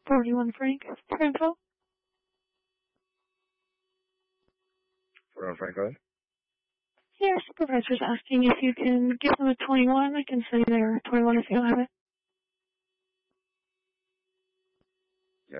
41 Frank. Info. 41 Frank, go ahead. Yeah, supervisor's asking if you can give them a 21. I can send you their 21 if you don't have it.